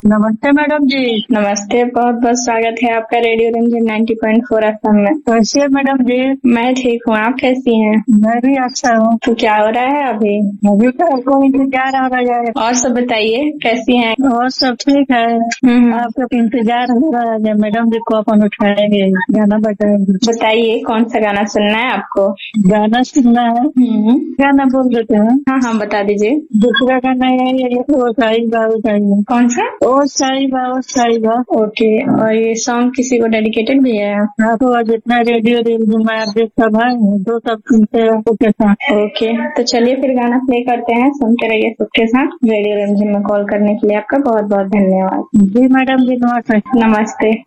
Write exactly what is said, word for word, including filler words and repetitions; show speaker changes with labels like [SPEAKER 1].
[SPEAKER 1] नमस्ते मैडम जी।
[SPEAKER 2] नमस्ते, बहुत बहुत स्वागत है आपका radio Ranjan ninety point four FM में।
[SPEAKER 1] कैसी है मैडम जी?
[SPEAKER 2] मैं ठीक हूँ, आप कैसी हैं?
[SPEAKER 1] मैं भी अच्छा हूँ।
[SPEAKER 2] तो क्या हो रहा है अभी?
[SPEAKER 1] अभी तो आपको इंतजार हो रहा है।
[SPEAKER 2] और सब बताइए, कैसी हैं?
[SPEAKER 1] और सब ठीक है।
[SPEAKER 2] हम्म,
[SPEAKER 1] आपका इंतजार हो रहा है, मैडम जी को अपन उठाएंगे, गाना बजाएंगे।
[SPEAKER 2] बताइए कौन सा गाना सुनना है आपको?
[SPEAKER 1] गाना सुनना है।
[SPEAKER 2] हम्म,
[SPEAKER 1] गाना बोल देते हैं।
[SPEAKER 2] हाँ हाँ बता दीजिए।
[SPEAKER 1] दूसरा गाना है ये, ओ साहिबा ओ साहिबा।
[SPEAKER 2] कौन सा?
[SPEAKER 1] ओ साहिबा ओ साहिबा।
[SPEAKER 2] ओके, और ये सॉन्ग किसी को डेडिकेटेड भी है?
[SPEAKER 1] आपको जितना रेडियो रेडियो में आप देख सब है तो सब सुनते हैं सबके साथ।
[SPEAKER 2] ओके, तो चलिए फिर गाना प्ले करते हैं, सुनते रहिए सबके साथ। रेडियो रंजन में कॉल करने के लिए आपका बहुत बहुत धन्यवाद।
[SPEAKER 1] जी मैडम जी, नमस्ते।
[SPEAKER 2] नमस्ते।